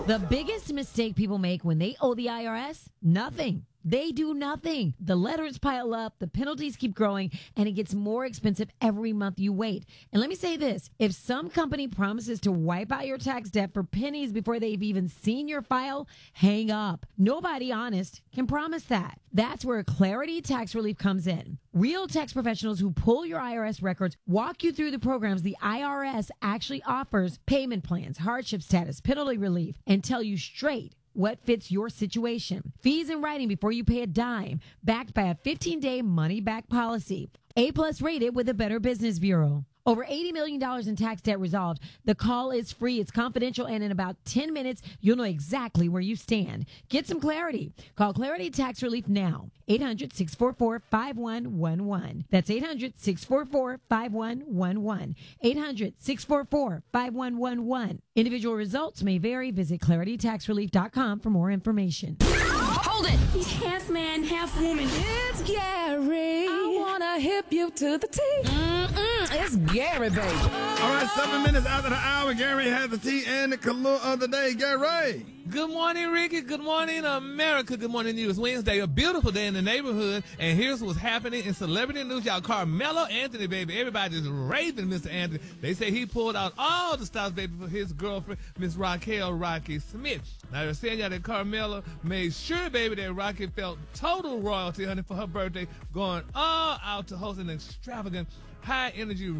The biggest mistake people make when they owe the IRS? Nothing. They do nothing. The letters pile up, the penalties keep growing, and it gets more expensive every month you wait. And let me say this, if some company promises to wipe out your tax debt for pennies before they've even seen your file, hang up. Nobody honest can promise that. That's where Clarity Tax Relief comes in. Real tax professionals who pull your IRS records walk you through the programs the IRS actually offers, payment plans, hardship status, penalty relief, and tell you straight what fits your situation. Fees in writing before you pay a dime, backed by a 15-day money-back policy. A-plus rated with the Better Business Bureau. Over $80 million in tax debt resolved. The call is free. It's confidential, and in about 10 minutes, you'll know exactly where you stand. Get some clarity. Call Clarity Tax Relief now. 800-644-5111. That's 800-644-5111. 800-644-5111. Individual results may vary. Visit claritytaxrelief.com for more information. Hold it! He's half man, half woman. It's Gary. I wanna hip you to the T. It's Gary, baby. All right, 7 minutes after the hour, Gary has the tea and the color of the day. Gary. Good morning, Ricky. Good morning, America. Good morning, you. It's Wednesday, a beautiful day in the neighborhood, and here's what's happening in celebrity news. Y'all, Carmelo Anthony, baby. Everybody's raving Mr. Anthony. They say he pulled out all the stops, baby, for his girlfriend, Miss Raquel Rocky Smith. Now, they're saying y'all that Carmelo made sure, baby, that Rocky felt total royalty, honey, for her birthday, going all out to host an extravagant high-energy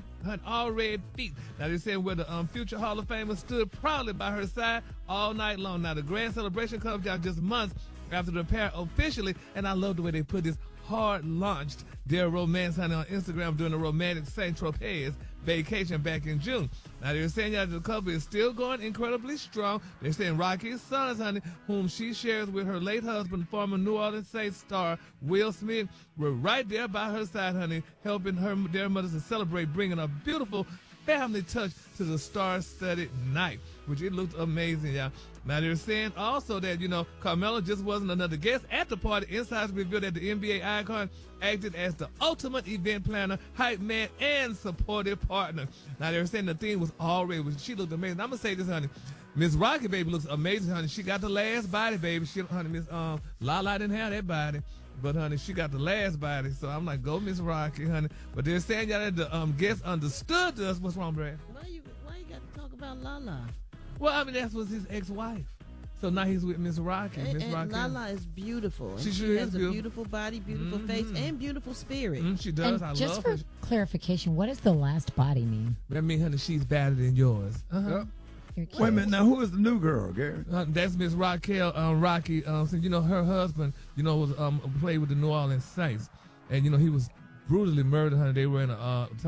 all red feet. Now, they saying where the future Hall of Famer stood proudly by her side all night long. Now, the grand celebration comes out just months after the pair officially, and I love the way they put this, hard-launched their romance, honey, on Instagram during a romantic Saint-Tropez vacation back in June. Now, they're saying that the couple is still going incredibly strong. They're saying Rocky's sons, honey, whom she shares with her late husband, former New Orleans Saints star Will Smith, were right there by her side, honey, helping their mothers to celebrate, bringing a beautiful family touch to the star-studded night, which it looked amazing, y'all. Now, they're saying also that, Carmelo just wasn't another guest at the party. Insiders revealed that the NBA icon acted as the ultimate event planner, hype man, and supportive partner. Now, they're saying the theme was all red. She looked amazing. I'm going to say this, honey. Miss Rocky, baby, looks amazing, honey. She got the last body, baby. Miss Lala didn't have that body. But, honey, she got the last body. So I'm like, go, Miss Rocky, honey. But they're saying y'all that the guests understood us. What's wrong, Brad? Why you got to talk about Lala? Well, I mean, that was his ex-wife. So now he's with Miss Rocky. And Lala is beautiful. She has a beautiful body, beautiful face, and beautiful spirit. She does. And I just love for her. clarification, what does the last body mean? That means, honey, she's better than yours. Yep. Wait a minute. Now, who is the new girl, Gary? That's Miss Raquel Rocky. So, her husband, was played with the New Orleans Saints. And, he was brutally murdered, honey. They were in a